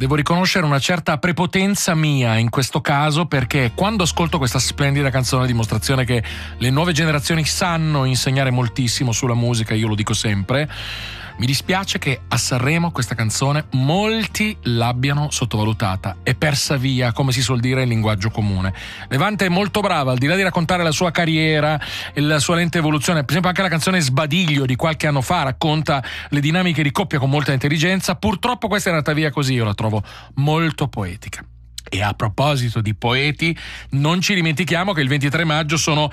devo riconoscere una certa prepotenza mia in questo caso, perché quando ascolto questa splendida canzone, dimostrazione che le nuove generazioni sanno insegnare moltissimo sulla musica, io lo dico sempre, mi dispiace che a Sanremo questa canzone molti l'abbiano sottovalutata, è persa via, come si suol dire in linguaggio comune. Levante è molto brava, al di là di raccontare la sua carriera e la sua lenta evoluzione, per esempio anche la canzone Sbadiglio di qualche anno fa racconta le dinamiche di coppia con molta intelligenza. Purtroppo questa è andata via così, io la trovo molto poetica. E a proposito di poeti, non ci dimentichiamo che il 23 maggio sono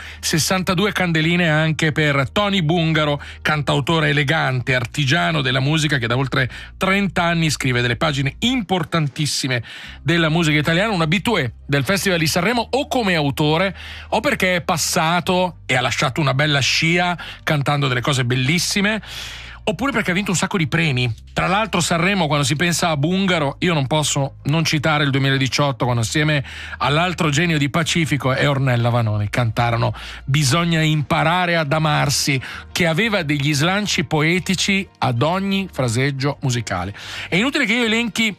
62 candeline anche per Tony Bungaro, cantautore elegante, artigiano della musica che da oltre 30 anni scrive delle pagine importantissime della musica italiana, un habitué del Festival di Sanremo o come autore o perché è passato e ha lasciato una bella scia cantando delle cose bellissime, oppure perché ha vinto un sacco di premi. Tra l'altro Sanremo, quando si pensa a Bungaro, io non posso non citare il 2018, quando assieme all'altro genio di Pacifico e Ornella Vanoni cantarono Bisogna imparare ad amarsi, che aveva degli slanci poetici ad ogni fraseggio musicale. È inutile che io elenchi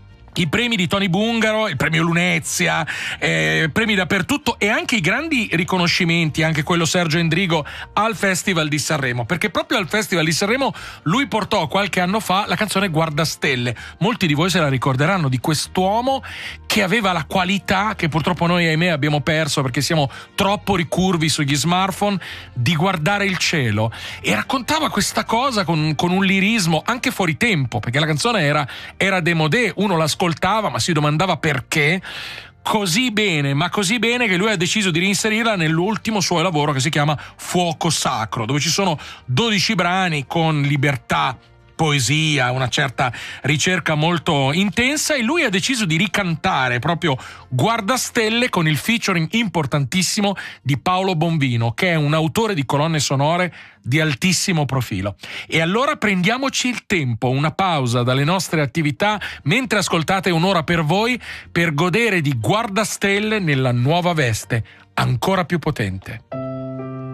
i premi di Tony Bungaro, il premio Lunezia, premi dappertutto e anche i grandi riconoscimenti, anche quello Sergio Endrigo al Festival di Sanremo, perché proprio al Festival di Sanremo lui portò qualche anno fa la canzone Guardastelle. Molti di voi se la ricorderanno, di quest'uomo che aveva la qualità che purtroppo noi ahimè abbiamo perso perché siamo troppo ricurvi sugli smartphone, di guardare il cielo, e raccontava questa cosa con un lirismo anche fuori tempo, perché la canzone era démodé, uno l'ascoltava ma si domandava perché, così bene, ma così bene che lui ha deciso di reinserirla nell'ultimo suo lavoro che si chiama Fuoco Sacro, dove ci sono 12 brani con libertà, poesia, una certa ricerca molto intensa, e lui ha deciso di ricantare proprio Guardastelle con il featuring importantissimo di Paolo Bonvino, che è un autore di colonne sonore di altissimo profilo. E allora prendiamoci il tempo, una pausa dalle nostre attività mentre ascoltate Un'ora per voi, per godere di Guardastelle nella nuova veste, ancora più potente.